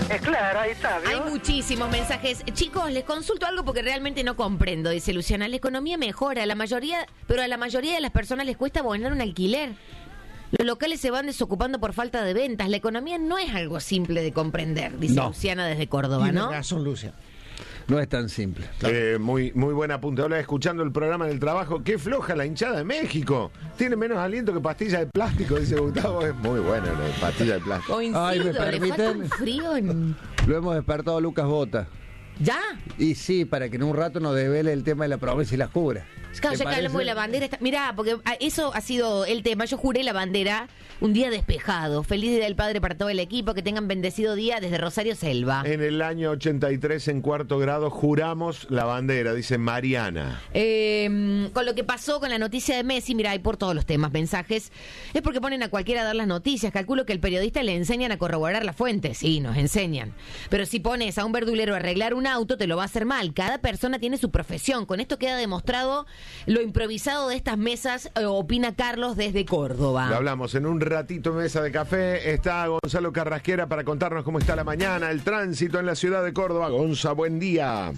Claro, ahí está, ¿vio? Hay muchísimos mensajes. Chicos, les consulto algo porque realmente no comprendo, dice Luciana. La economía mejora, pero a la mayoría de las personas les cuesta abonar un alquiler. Los locales se van desocupando por falta de ventas. La economía no es algo simple de comprender, dice Luciana desde Córdoba, Tiene ¿no? razón, Lucia. No es tan simple. Muy buen apunte. Hola, escuchando el programa del trabajo. Qué floja la hinchada de México. Tiene menos aliento que pastilla de plástico, dice Gustavo. Es muy bueno lo de pastilla de plástico. Coincido, Ay, ¿me le falta permiten? un frío en... Lo hemos despertado Lucas Bota. ¿Ya? Y sí, para que en un rato nos devele el tema de la promesa y la jura. Claro, ¿Te ya que hablamos de la bandera, mirá, porque eso ha sido el tema. Yo juré la bandera un día despejado. Feliz Día del Padre para todo el equipo. Que tengan bendecido día desde Rosario Selva. En el año 83, en cuarto grado, juramos la bandera, dice Mariana. Con lo que pasó con la noticia de Messi, mira, hay por todos los temas mensajes, es porque ponen a cualquiera a dar las noticias. Calculo que el periodista le enseñan a corroborar la fuente. Sí, nos enseñan. Pero si pones a un verdulero a arreglar un auto, te lo va a hacer mal. Cada persona tiene su profesión. Con esto queda demostrado lo improvisado de estas mesas, opina Carlos desde Córdoba. Lo hablamos en un ratito en Mesa de Café. Está Gonzalo Carrasquera para contarnos cómo está la mañana, el tránsito en la ciudad de Córdoba. Gonza, buen día.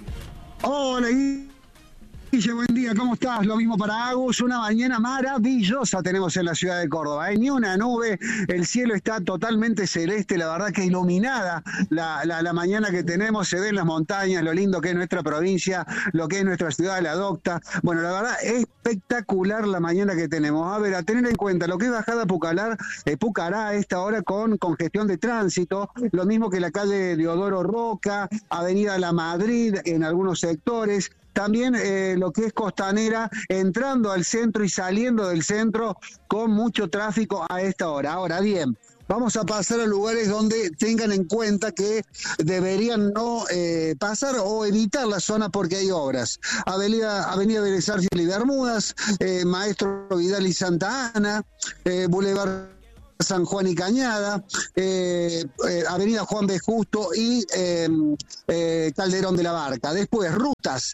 Hola, Guille, buen día, ¿cómo estás? Lo mismo para Agus, una mañana maravillosa tenemos en la ciudad de Córdoba, ni una nube, el cielo está totalmente celeste, la verdad que iluminada la mañana que tenemos, se ven las montañas, lo lindo que es nuestra provincia, lo que es nuestra ciudad, la Docta. Bueno, la verdad, espectacular la mañana que tenemos. A ver, a tener en cuenta lo que es bajada Pucará a esta hora con congestión de tránsito, lo mismo que la calle Deodoro Roca, avenida La Madrid en algunos sectores. También lo que es Costanera, entrando al centro y saliendo del centro con mucho tráfico a esta hora. Ahora bien, vamos a pasar a lugares donde tengan en cuenta que deberían no pasar o evitar la zona porque hay obras. Avenida Vélez Arfiel y Bermudas, Maestro Vidal y Santa Ana, Boulevard San Juan y Cañada, Avenida Juan B. Justo y Calderón de la Barca. Después, rutas.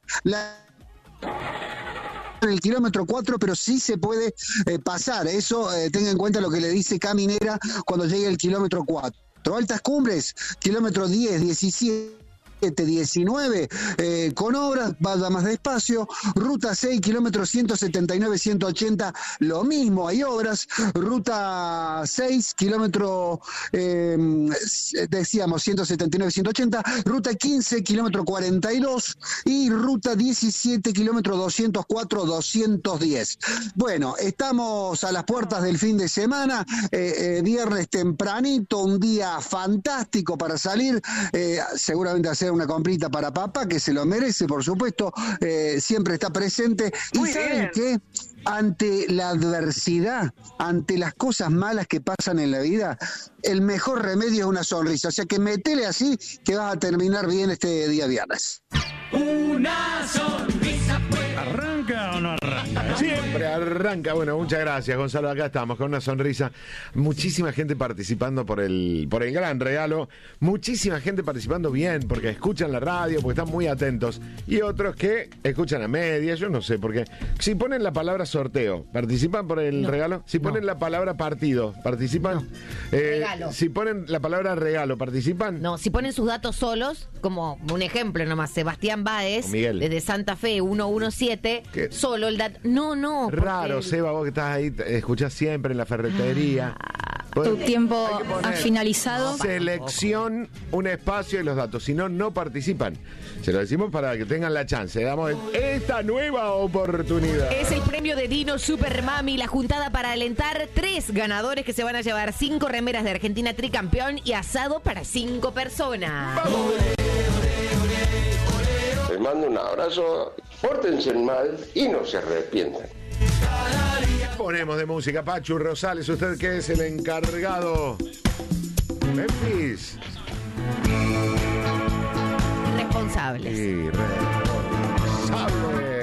En el kilómetro 4, pero sí se puede pasar. Eso tenga en cuenta lo que le dice Caminera cuando llegue el kilómetro 4. Altas Cumbres, kilómetro 10, 17. 19, con obras, vaya más despacio. Ruta 6, kilómetros 179, 180, lo mismo, hay obras. Ruta 6, kilómetro, decíamos, 179, 180. Ruta 15, kilómetro 42. Y ruta 17, kilómetro 204, 210. Bueno, estamos a las puertas del fin de semana. Viernes tempranito, un día fantástico para salir. Seguramente hacer una comprita para papá, que se lo merece, por supuesto, siempre está presente. Muy y saben bien. que ante la adversidad, ante las cosas malas que pasan en la vida, el mejor remedio es una sonrisa. O sea que metele así que vas a terminar bien este día viernes. Una sonrisa puede. ¿Arranca o no arranca? Siempre arranca. Bueno, muchas gracias, Gonzalo. Acá estamos con una sonrisa. Muchísima gente participando por el gran regalo. Muchísima gente participando bien, porque escuchan la radio, porque están muy atentos. Y otros que escuchan a media. Yo no sé, porque si ponen la palabra sorteo, ¿participan por el regalo? Si ponen la palabra partido, ¿participan? Regalo. Si ponen la palabra regalo, ¿participan? No, si ponen sus datos solos, como un ejemplo nomás, Sebastián Báez, O Miguel. desde Santa Fe 117, ¿Qué? solo el dato. No. porque Raro, Seba, vos que estás ahí, escuchás siempre en la ferretería. Tu tiempo Hay que poner ha finalizado. Selección, un espacio y los datos. Si no, no participan. Se lo decimos para que tengan la chance. Damos esta nueva oportunidad. Es el premio de Dino Super Mami, la juntada para alentar 3 ganadores que se van a llevar 5 remeras de Argentina tricampeón y asado para 5 personas. Les mando un abrazo, pórtense mal y no se arrepientan. Ponemos de música. Pachu Rosales, usted que es el encargado. Memphis. Responsables. Y responsable.